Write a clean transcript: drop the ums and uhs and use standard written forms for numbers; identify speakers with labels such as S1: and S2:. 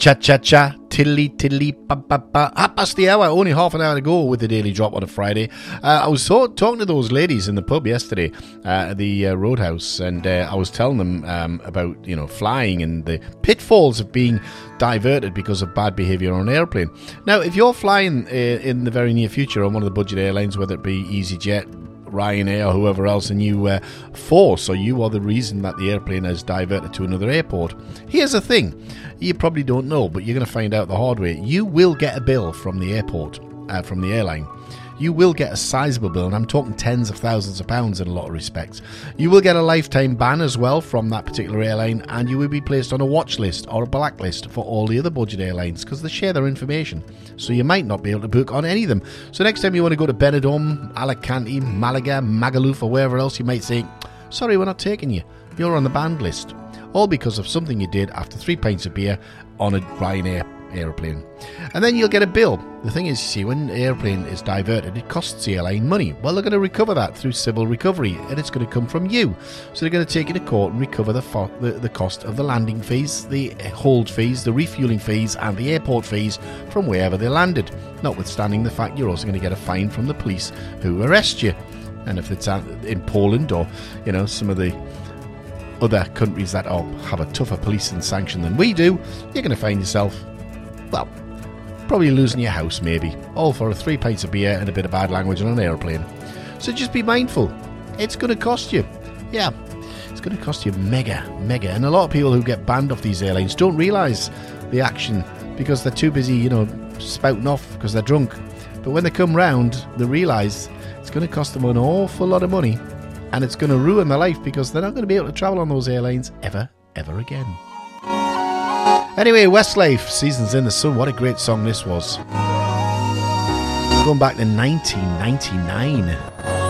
S1: Cha-cha-cha, tiddly, ba-ba-ba. Half past the hour, only half an hour to go with the Daily Drop on a Friday. I was talking to those ladies in the pub yesterday at the Roadhouse, and I was telling them about, flying and the pitfalls of being diverted because of bad behaviour on an airplane. Now, if you're flying in the very near future on one of the budget airlines, whether it be EasyJet, Ryanair or whoever else, and you are the reason that the airplane is diverted to another airport. Here's the thing, you probably don't know, but you're going to find out the hard way. You will get a bill from the airport, from the airline. You will get a sizable bill, and I'm talking tens of thousands of pounds in a lot of respects. You will get a lifetime ban as well from that particular airline, and you will be placed on a watch list or a blacklist for all the other budget airlines because they share their information. So you might not be able to book on any of them. So next time you want to go to Benidorm, Alicante, Malaga, Magaluf or wherever else, you might say, sorry, we're not taking you. You're on the banned list. All because of something you did after 3 pints of beer on a Ryanair airplane. And then you'll get a bill. The thing is, you see, when the airplane is diverted, it costs the airline money. Well, they're going to recover that through civil recovery, and it's going to come from you. So they're going to take you to court and recover the cost of the landing fees, the hold fees, the refueling fees, and the airport fees from wherever they landed, notwithstanding the fact you're also going to get a fine from the police who arrest you. And if it's in Poland or, some of the other countries that have a tougher policing sanction than we do, you're going to find yourself, well, probably losing your house maybe, all for 3 pints of beer and a bit of bad language on an airplane. So just be mindful. It's going to cost you. Yeah, it's going to cost you mega. And a lot of people who get banned off these airlines don't realise the action because they're too busy, spouting off because they're drunk. But when they come round, they realise it's going to cost them an awful lot of money, and it's going to ruin their life because they're not going to be able to travel on those airlines ever again. Anyway, Westlife, Seasons in the Sun. What a great song this was. Going back to 1999.